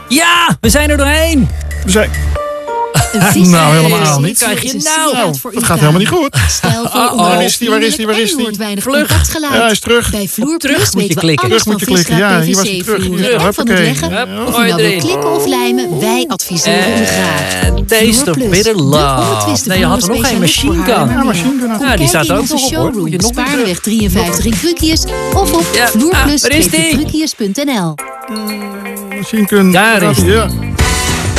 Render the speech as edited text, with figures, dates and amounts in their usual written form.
Ja, we zijn er doorheen. We zijn... Nou, helemaal niet. Krijg je nou? Het gaat helemaal niet goed. Stijl voor Waar is die? weinig Vlug. contactgeluid. Ja, hij is terug. Bij Vloer Terug Plus moet je weten we klikken. alles Terug moet van je klikken. Ja, hier was hij visgraaf, terug. PVC-vloeren Hier, en van het hoppakee. leggen. Hup, Of gooi je nou wil erin. klikken of lijmen, wij adviseren u graag. Taste Vloer of Plus, bitter de love. onbetwiste Nee, je had er nog geen vloerspecialist voor machine gun. Haarlemmermeer. Ja, machine gun. Kom Ja, die kijken staat in ook onze nog op, hoor. Moet showroom, je nog Spaarnweg 53 in Krukjes of op Ja, vloerplus daar is die. Krukjes.nl. Machine gun. Daar is die. Ja.